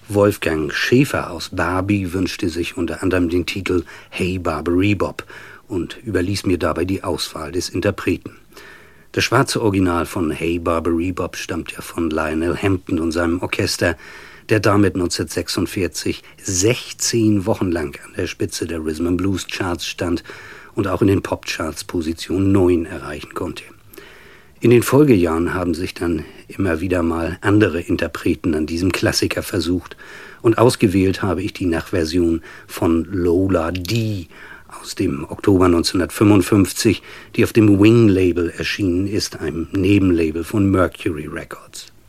Wolfgang Schäfer aus Barbie wünschte sich unter anderem den Titel Hey Barbarybop und überließ mir dabei die Auswahl des Interpreten. Das schwarze Original von Hey Barbarybop stammt ja von Lionel Hampton und seinem Orchester, der damit 1946 16 Wochen lang an der Spitze der Rhythm and Blues Charts stand und auch in den Popcharts Position 9 erreichen konnte. In den Folgejahren haben sich dann immer wieder mal andere Interpreten an diesem Klassiker versucht und ausgewählt habe ich die Nachversion von Lola D aus dem Oktober 1955, die auf dem Wing-Label erschienen ist, einem Nebenlabel von Mercury Records.